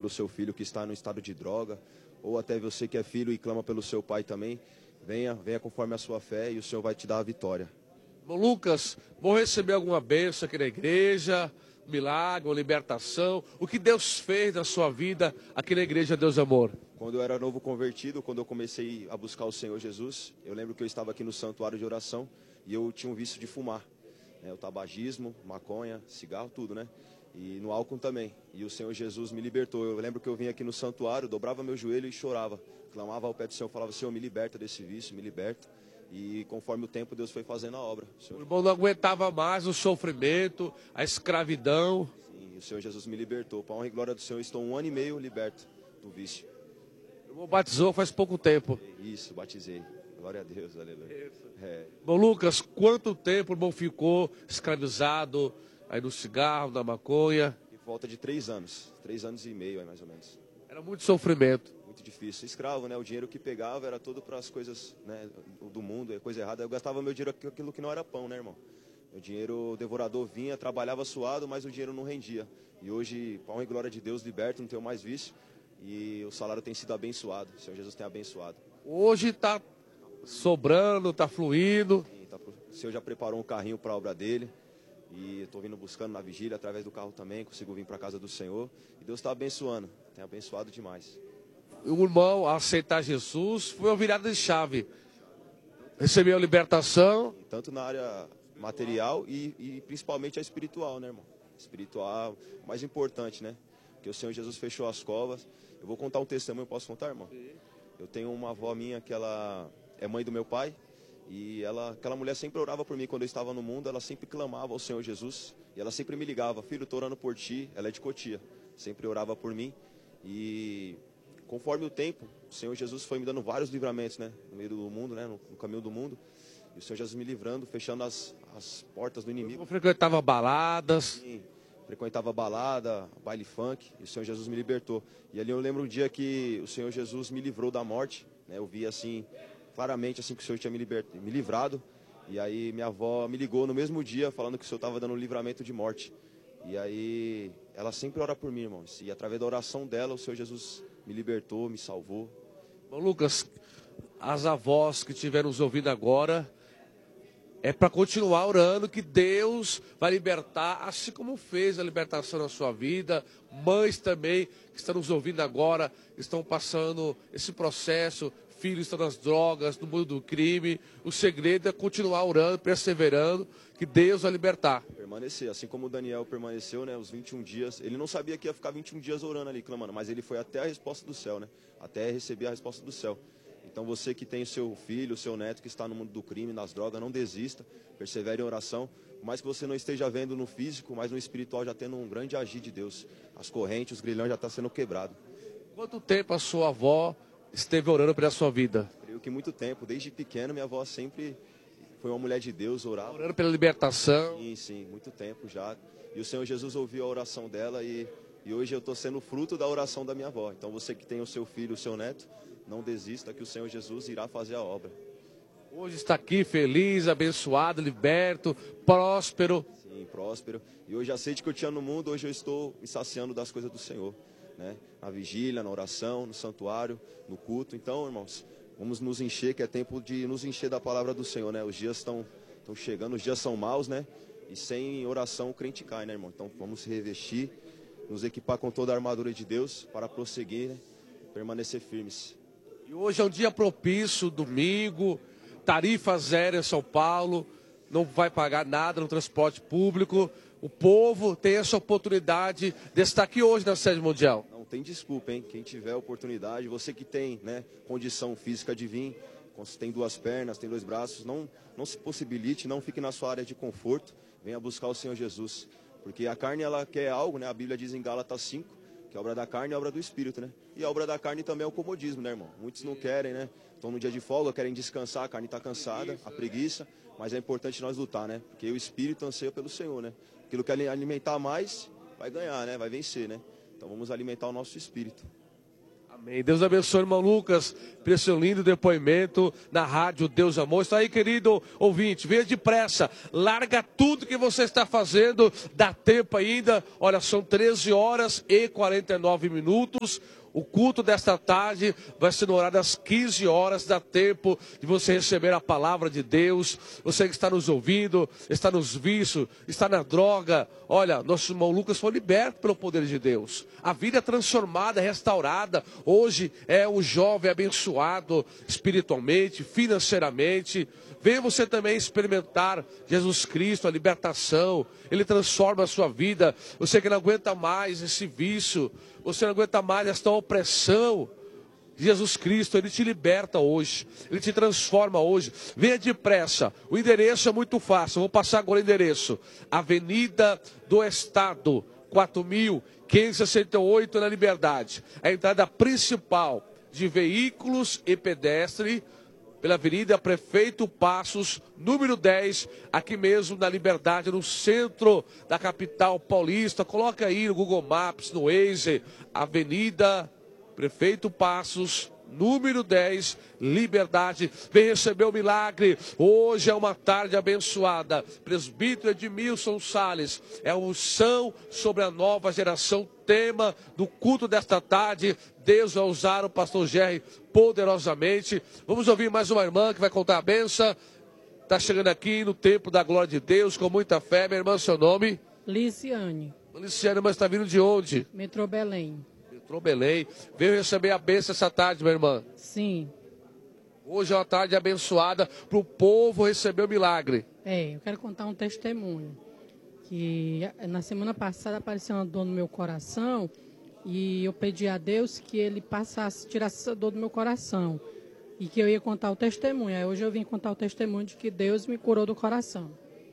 pelo seu filho que está no estado de droga, ou até você que é filho e clama pelo seu pai também, venha conforme a sua fé e o Senhor vai te dar a vitória. Bom, Lucas, vou receber alguma bênção aqui na igreja, um milagre, uma libertação. O que Deus fez na sua vida aqui na igreja Deus Amor? Quando eu era novo convertido, quando eu comecei a buscar o Senhor Jesus, eu lembro que eu estava aqui no santuário de oração e eu tinha um vício de fumar, né? O tabagismo, maconha, cigarro, tudo, né? E no álcool também. E o Senhor Jesus me libertou. Eu lembro que eu vinha aqui no santuário, dobrava meu joelho e chorava. Clamava ao pé do Senhor, falava: Senhor, me liberta desse vício, me liberta. E conforme o tempo, Deus foi fazendo a obra. O irmão não aguentava mais o sofrimento, a escravidão. Sim, o Senhor Jesus me libertou. Para a honra e glória do Senhor, estou 1 ano e meio liberto do vício. O irmão batizou faz pouco tempo. Isso, batizei. Glória a Deus, aleluia. Bom, Lucas, quanto tempo o irmão ficou escravizado aí no cigarro, na maconha? Em volta de 3 anos. 3 anos e meio, aí, mais ou menos. Era muito sofrimento. Muito difícil. Escravo, né? O dinheiro que pegava era todo para as coisas, né, do mundo, é coisa errada. Eu gastava meu dinheiro com aquilo que não era pão, né, irmão? O dinheiro, o devorador vinha, trabalhava suado, mas o dinheiro não rendia. E hoje, pão e glória de Deus, liberto, não tenho mais vício. E o salário tem sido abençoado. O Senhor Jesus tem abençoado. Hoje está sobrando, está fluindo. Sim, o Senhor já preparou um carrinho para a obra dele. E estou vindo buscando na vigília, através do carro também, consigo vir para a casa do Senhor. E Deus está abençoando, tem abençoado demais. O irmão, a aceitar Jesus, foi uma virada de chave. Recebeu a libertação. Tanto na área material e principalmente a espiritual, né, irmão? Espiritual, o mais importante, né? Porque o Senhor Jesus fechou as covas. Eu vou contar um testemunho, posso contar, irmão? Eu tenho uma avó minha que ela é mãe do meu pai. E aquela mulher sempre orava por mim quando eu estava no mundo, ela sempre clamava ao Senhor Jesus. E ela sempre me ligava: filho, estou orando por ti. Ela é de Cotia, sempre orava por mim. E conforme o tempo, o Senhor Jesus foi me dando vários livramentos, né? No meio do mundo, né? No caminho do mundo. E o Senhor Jesus me livrando, fechando as portas do inimigo. Eu frequentava baladas. Sim, frequentava balada, baile funk. E o Senhor Jesus me libertou. E ali eu lembro um dia que o Senhor Jesus me livrou da morte, né? Eu vi assim claramente assim que o Senhor tinha me livrado. E aí minha avó me ligou no mesmo dia falando que o Senhor estava dando um livramento de morte. E aí ela sempre ora por mim, irmãos. E através da oração dela o Senhor Jesus me libertou, me salvou. Bom, Lucas, as avós que estiveram nos ouvindo agora, é para continuar orando que Deus vai libertar, assim como fez a libertação na sua vida. Mães também que estão nos ouvindo agora, estão passando esse processo. Filhos estão nas drogas, no mundo do crime. O segredo é continuar orando, perseverando, que Deus vai libertar. Permanecer, assim como o Daniel permaneceu, né, os 21 dias. Ele não sabia que ia ficar 21 dias orando ali, clamando, mas ele foi até a resposta do céu, né? Até receber a resposta do céu. Então você que tem o seu filho, o seu neto que está no mundo do crime, nas drogas, não desista, persevere em oração. Por mais que você não esteja vendo no físico, mas no espiritual já tendo um grande agir de Deus. As correntes, os grilhões já estão sendo quebrados. Quanto tempo a sua avó esteve orando pela sua vida? Creio que muito tempo, desde pequeno minha avó sempre foi uma mulher de Deus, orava. Orando pela libertação. Sim, sim, muito tempo já. E o Senhor Jesus ouviu a oração dela e hoje eu estou sendo fruto da oração da minha avó. Então você que tem o seu filho, o seu neto, não desista que o Senhor Jesus irá fazer a obra. Hoje está aqui feliz, abençoado, liberto, próspero. Sim, próspero. E hoje aceite que eu tinha no mundo, hoje eu estou me saciando das coisas do Senhor, né? Na vigília, na oração, no santuário, no culto. Então, irmãos, vamos nos encher, que é tempo de nos encher da palavra do Senhor, né? Os dias estão chegando, os dias são maus, né? E sem oração o crente cai, né, irmão? Então vamos se revestir, nos equipar com toda a armadura de Deus para prosseguir, né? Permanecer firmes. E hoje é um dia propício, domingo, tarifa zero em São Paulo, não vai pagar nada no transporte público. O povo tem essa oportunidade de estar aqui hoje na sede mundial. Não tem desculpa, hein? Quem tiver oportunidade, você que tem, né, condição física de vir, tem 2 pernas, tem 2 braços, não se possibilite, não fique na sua área de conforto, venha buscar o Senhor Jesus. Porque a carne, ela quer algo, né? A Bíblia diz em Gálatas 5, que a obra da carne é a obra do Espírito, né? E a obra da carne também é o comodismo, né, irmão? Muitos não querem, né? Estão no dia de folga, querem descansar, a carne está cansada, a preguiça, mas é importante nós lutar, né? Porque o Espírito anseia pelo Senhor, né? Aquilo que alimentar mais, vai ganhar, né? Vai vencer, né? Então vamos alimentar o nosso Espírito. Amém. Deus abençoe, irmão Lucas, por esse lindo depoimento na rádio Deus Amor. Está aí, querido ouvinte, venha depressa, larga tudo que você está fazendo, dá tempo ainda. Olha, são 13 horas e 49 minutos. O culto desta tarde vai ser no horário das 15 horas, dá tempo de você receber a palavra de Deus. Você que está nos ouvindo, está nos vícios, está na droga. Olha, nosso irmão Lucas foi liberto pelo poder de Deus. A vida é transformada, restaurada. Hoje é um jovem abençoado espiritualmente, financeiramente. Venha você também experimentar Jesus Cristo, a libertação. Ele transforma a sua vida. Você que não aguenta mais esse vício, você não aguenta mais esta opressão, Jesus Cristo, Ele te liberta hoje, Ele te transforma hoje. Venha depressa, o endereço é muito fácil, eu vou passar agora o endereço. Avenida do Estado, 4.568 na Liberdade. A entrada principal de veículos e pedestre, pela Avenida Prefeito Passos, número 10, aqui mesmo na Liberdade, no centro da capital paulista. Coloca aí no Google Maps, no Waze, Avenida Prefeito Passos, número 10, Liberdade. Vem receber o milagre. Hoje é uma tarde abençoada. Presbítero Edmilson Salles, é a unção sobre a nova geração. Tema do culto desta tarde. Deus vai usar o pastor Jerry poderosamente. Vamos ouvir mais uma irmã que vai contar a benção. Está chegando aqui no tempo da glória de Deus com muita fé. Minha irmã, seu nome? Liciane. Liciane, mas está vindo de onde? Metrô Belém. Metrô Belém. Veio receber a bênção essa tarde, minha irmã? Sim. Hoje é uma tarde abençoada para o povo receber o milagre. Eu quero contar um testemunho. Que na semana passada apareceu uma dor no meu coração e eu pedi a Deus que Ele tirasse essa dor do meu coração e que eu ia contar o testemunho. Aí hoje eu vim contar o testemunho de que Deus me curou do coração.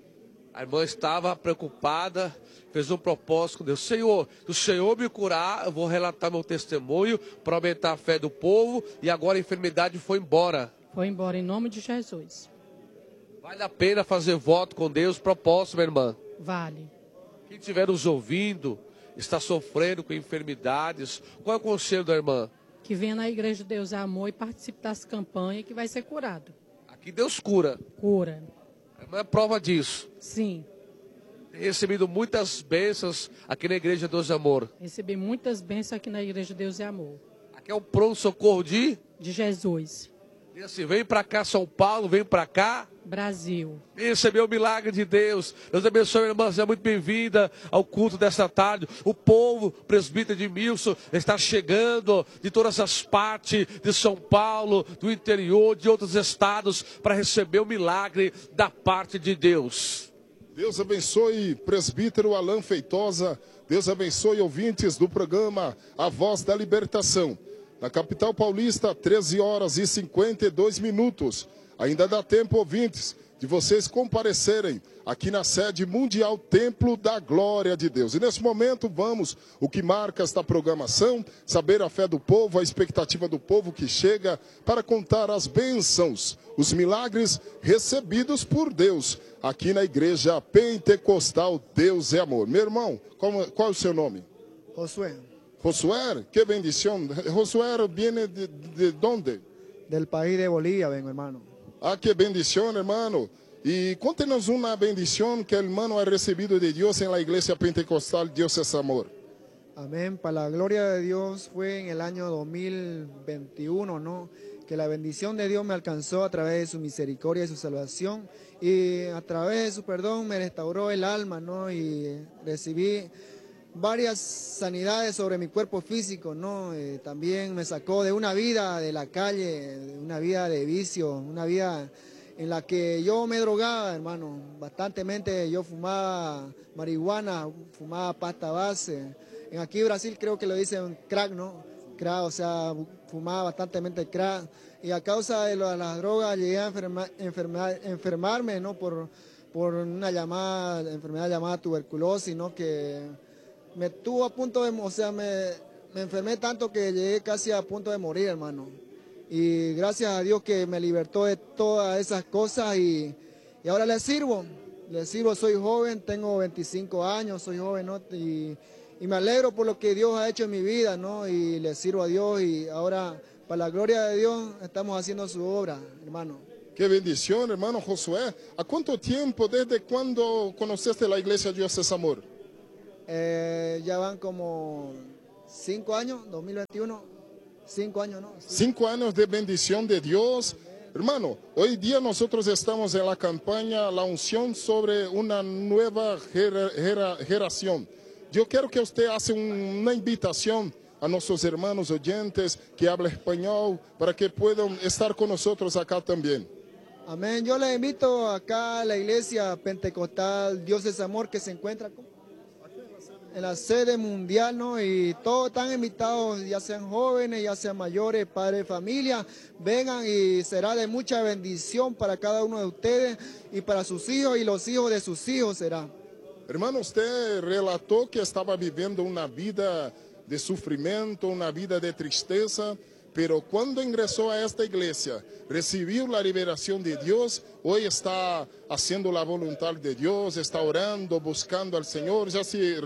A irmã estava preocupada, fez um propósito com Deus. Senhor, se o Senhor me curar, eu vou relatar meu testemunho para aumentar a fé do povo. E agora a enfermidade foi embora. Foi embora em nome de Jesus. Vale a pena fazer voto com Deus, propósito, minha irmã. Vale. Quem estiver nos ouvindo, está sofrendo com enfermidades, qual é o conselho da irmã? Que venha na Igreja de Deus é Amor e participe das campanhas que vai ser curado. Aqui Deus cura. Cura. A irmã é prova disso. Sim. Tem recebido muitas bênçãos aqui na Igreja de Deus é Amor. Recebi muitas bênçãos aqui na Igreja de Deus é Amor. Aqui é o pronto-socorro de Jesus. E assim, vem para cá São Paulo, vem para cá Brasil. Recebeu o milagre de Deus. Deus abençoe, irmã. Seja muito bem-vinda ao culto desta tarde. O povo, presbítero Edmilson, está chegando de todas as partes de São Paulo, do interior, de outros estados, para receber o milagre da parte de Deus. Deus abençoe, presbítero Alan Feitosa. Deus abençoe, ouvintes do programa A Voz da Libertação. Na capital paulista, 13 horas e 52 minutos. Ainda dá tempo, ouvintes, de vocês comparecerem aqui na sede mundial Templo da Glória de Deus. E nesse momento vamos, o que marca esta programação, saber a fé do povo, a expectativa do povo que chega para contar as bênçãos, os milagres recebidos por Deus aqui na Igreja Pentecostal Deus é Amor. Meu irmão, qual é o seu nome? Josué. Josué, que bendición. Josué viene de dónde? Del país de Bolivia vengo, hermano. Ah, que bendición, hermano. Y contenos una bendición que el hermano ha recibido de Dios en la iglesia pentecostal Dios es Amor. Amén. Para la gloria de Dios fue en el año 2021, ¿no? Que la bendición de Dios me alcanzó a través de su misericordia y su salvación. Y a través de su perdón me restauró el alma, ¿no? Y recibí varias sanidades sobre mi cuerpo físico, ¿no? También me sacó de una vida de la calle, de una vida de vicio, una vida en la que yo me drogaba, hermano. Bastantemente yo fumaba marihuana, fumaba pasta base. En aquí en Brasil creo que lo dicen crack, ¿no? Crack, o sea, fumaba bastantemente crack. Y a causa de las drogas llegué a enfermarme, ¿no? Por una enfermedad llamada tuberculosis, ¿no? Que me tuvo a punto de, o sea, me enfermé tanto que llegué casi a punto de morir, hermano. Y gracias a Dios que me libertó de todas esas cosas y ahora le sirvo, soy joven, tengo 25 años, soy joven, ¿no? Y y me alegro por lo que Dios ha hecho en mi vida, ¿no? Y le sirvo a Dios y ahora, para la gloria de Dios, estamos haciendo su obra, hermano. Qué bendición, hermano Josué. ¿A cuánto tiempo, desde cuándo conociste la iglesia Dios es Amor? Ya van como 5 años, 2021, 5 años, ¿no? 5 años de bendición de Dios. Hermano, hoy día nosotros estamos en la campaña La Unción sobre una nueva generación. Yo quiero que usted haga una invitación a nuestros hermanos oyentes que hablan español para que puedan estar con nosotros acá también. Amén. Yo les invito acá a la iglesia pentecostal Dios es Amor, que se encuentra en la sede mundial, ¿no? Y todos están invitados, ya sean jóvenes, ya sean mayores, padres de familia, vengan y será de mucha bendición para cada uno de ustedes y para sus hijos y los hijos de sus hijos será. Hermano, usted relató que estaba viviendo una vida de sufrimiento, una vida de tristeza, pero cuando ingresó a esta iglesia, recibió la liberación de Dios, hoy está haciendo la voluntad de Dios, está orando, buscando al Señor, ya se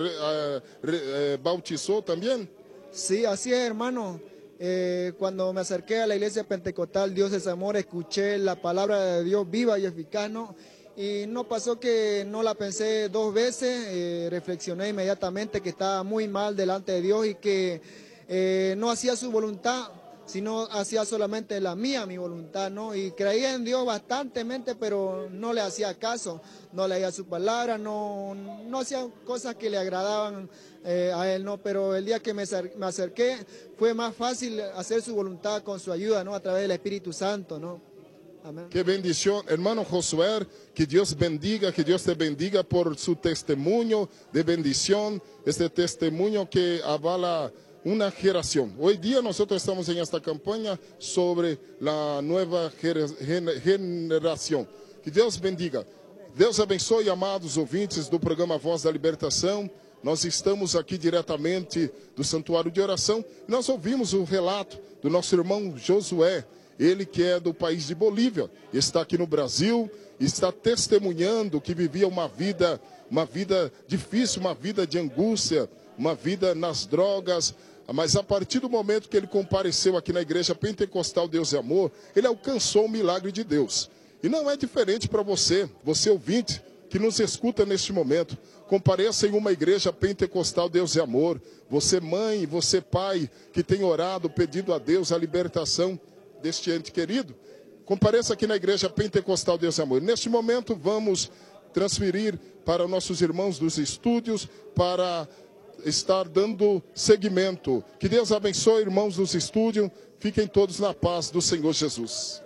bautizó también. Sí, así es, hermano. Cuando me acerqué a la iglesia pentecostal Dios es Amor, escuché la palabra de Dios viva y eficaz, ¿no? Y no pasó que no la pensé 2 veces, reflexioné inmediatamente que estaba muy mal delante de Dios y que no hacía su voluntad, sino hacía solamente la mía, mi voluntad, ¿no? Y creía en Dios bastantemente, pero no le hacía caso, no leía su palabra, no hacía cosas que le agradaban a Él, ¿no? Pero el día que me acerqué, fue más fácil hacer su voluntad con su ayuda, ¿no? A través del Espíritu Santo, ¿no? Amén. Qué bendición, hermano Josué, que Dios bendiga, que Dios te bendiga por su testimonio de bendición, este testimonio que avala una generación. Hoy día nosotros estamos en esta campaña sobre la nueva generación. Que Deus bendiga. Deus abençoe, amados ouvintes do programa Voz da Libertação. Nós estamos aqui diretamente do Santuário de Oração. Nós ouvimos o relato do nosso irmão Josué, ele que é do país de Bolívia, está aqui no Brasil, está testemunhando que vivia uma vida difícil, uma vida de angústia, uma vida nas drogas. Mas a partir do momento que ele compareceu aqui na Igreja Pentecostal Deus é Amor, ele alcançou o milagre de Deus. E não é diferente para você, você ouvinte, que nos escuta neste momento. Compareça em uma Igreja Pentecostal Deus é Amor. Você mãe, você pai, que tem orado, pedindo a Deus a libertação deste ente querido. Compareça aqui na Igreja Pentecostal Deus é Amor. Neste momento vamos transferir para nossos irmãos dos estúdios para estar dando seguimento. Que Deus abençoe, irmãos dos estúdios. Fiquem todos na paz do Senhor Jesus.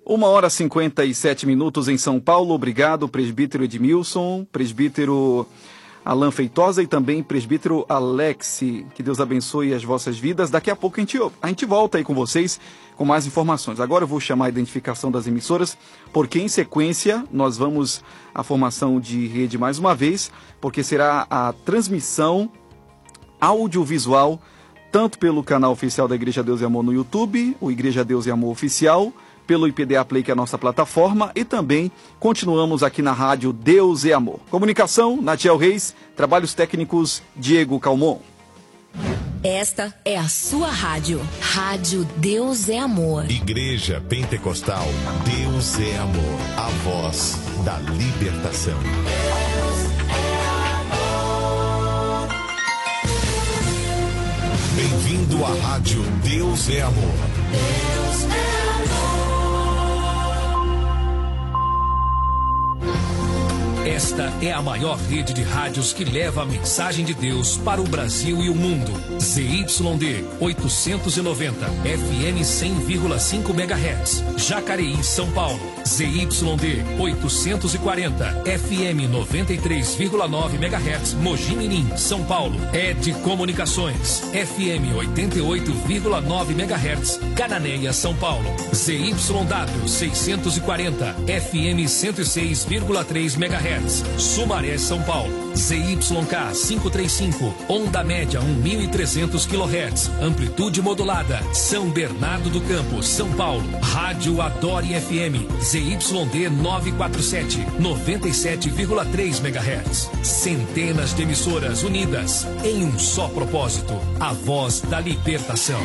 1h57 em São Paulo. Obrigado, presbítero Edmilson, presbítero Alan Feitosa e também presbítero Alex. Que Deus abençoe as vossas vidas. Daqui a pouco a gente volta aí com vocês com mais informações. Agora eu vou chamar a identificação das emissoras, porque em sequência nós vamos à formação de rede mais uma vez, porque será a transmissão audiovisual, tanto pelo canal oficial da Igreja Deus e Amor no YouTube, o Igreja Deus e Amor Oficial, pelo IPDA Play, que é a nossa plataforma, e também continuamos aqui na rádio Deus e Amor. Comunicação, Natiel Reis, trabalhos técnicos, Diego Calmon. Esta é a sua rádio, Rádio Deus é Amor. Igreja Pentecostal Deus é Amor, a voz da libertação. Bem-vindo à rádio Deus é Amor. Deus é amor. Esta é a maior rede de rádios que leva a mensagem de Deus para o Brasil e o mundo. ZYD 890, FM 100,5 MHz. Jacareí, São Paulo. ZYD 840, FM 93,9 MHz. Mogi Mirim, São Paulo. ED Comunicações, FM 88,9 MHz. Cananéia, São Paulo. ZYW 640, FM 106,3 MHz. Sumaré, São Paulo. ZYK 535, onda média 1.300 kHz, amplitude modulada. São Bernardo do Campo, São Paulo. Rádio Adore FM, ZYD 947, 97,3 MHz. Centenas de emissoras unidas em um só propósito: a voz da libertação.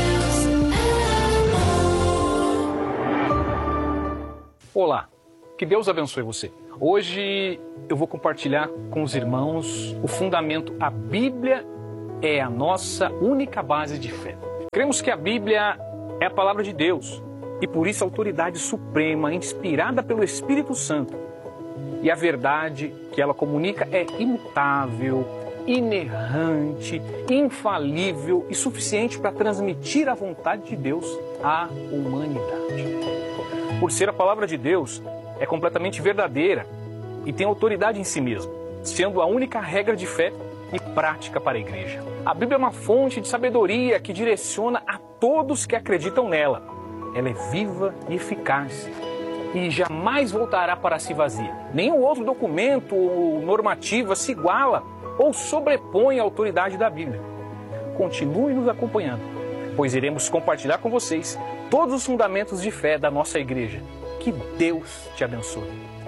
Olá, que Deus abençoe você. Hoje eu vou compartilhar com os irmãos o fundamento: a Bíblia é a nossa única base de fé. Cremos que a Bíblia é a palavra de Deus e por isso a autoridade suprema, inspirada pelo Espírito Santo. E a verdade que ela comunica é imutável, inerrante, infalível e suficiente para transmitir a vontade de Deus à humanidade. Por ser a palavra de Deus, é completamente verdadeira e tem autoridade em si mesma, sendo a única regra de fé e prática para a igreja. A Bíblia é uma fonte de sabedoria que direciona a todos que acreditam nela. Ela é viva e eficaz e jamais voltará para si vazia. Nenhum outro documento ou normativa se iguala ou sobrepõe a autoridade da Bíblia. Continue nos acompanhando, pois iremos compartilhar com vocês todos os fundamentos de fé da nossa igreja. Que Deus te abençoe.